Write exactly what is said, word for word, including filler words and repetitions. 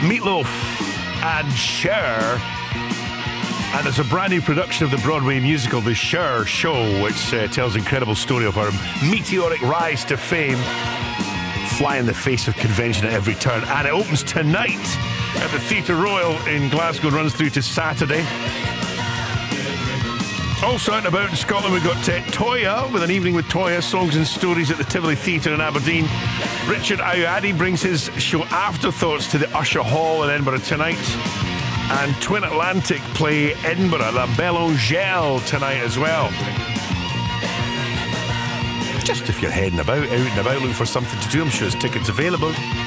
Meatloaf and Cher. And it's a brand new production of the Broadway musical The Cher Show, which uh, tells an incredible story of her meteoric rise to fame, fly in the face of convention at every turn. And it opens tonight at the Theatre Royal in Glasgow and runs through to Saturday. Also out and about in Scotland, we've got uh, Toya with an evening with Toya, songs and stories at the Tivoli Theatre in Aberdeen. Richard Ayoade brings his show Afterthoughts to the Usher Hall in Edinburgh tonight. And Twin Atlantic play Edinburgh, La Belle Angèle tonight as well. Just if you're heading about, out and about looking for something to do, I'm sure there's tickets available.